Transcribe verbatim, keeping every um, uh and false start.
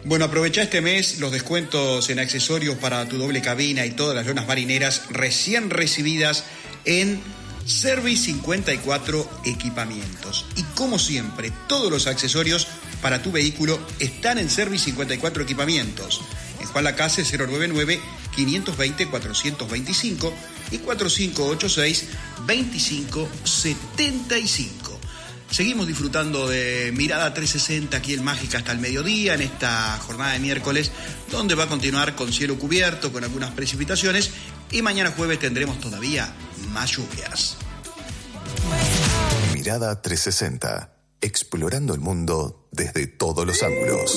Bueno, aprovecha este mes los descuentos en accesorios para tu doble cabina y todas las lonas marineras recién recibidas en Service cincuenta y cuatro Equipamientos. Y como siempre, todos los accesorios para tu vehículo están en Service cincuenta y cuatro Equipamientos. En Juan Lacase cero noventa y nueve, quinientos veinte, cuatrocientos veinticinco y cuatro cinco ocho seis, veinticinco setenta y cinco. Seguimos disfrutando de Mirada trescientos sesenta aquí en Mágica hasta el mediodía, en esta jornada de miércoles, donde va a continuar con cielo cubierto, con algunas precipitaciones, y mañana jueves tendremos todavía más lluvias. Mirada trescientos sesenta, explorando el mundo desde todos los ángulos.